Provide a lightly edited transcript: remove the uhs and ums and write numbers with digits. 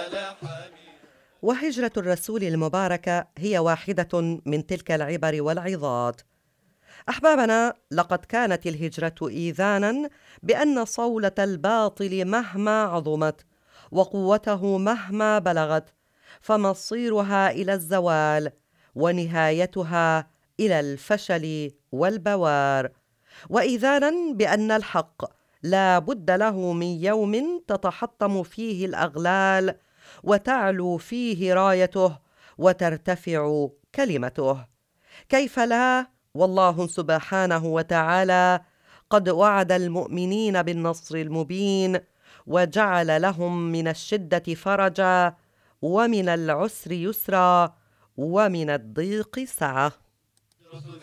وهجرة الرسول المباركة هي واحدة من تلك العبر والعظات. أحبابنا، لقد كانت الهجرة إيذاناً بأن صولة الباطل مهما عظمت وقوته مهما بلغت فمصيرها إلى الزوال ونهايتها إلى الفشل والبوار، وإيذاناً بأن الحق لا بد له من يوم تتحطم فيه الأغلال وتعلو فيه رايته وترتفع كلمته. كيف لا، والله سبحانه وتعالى قد وعد المؤمنين بالنصر المبين وجعل لهم من الشدة فرجا ومن العسر يسرا ومن الضيق سعة.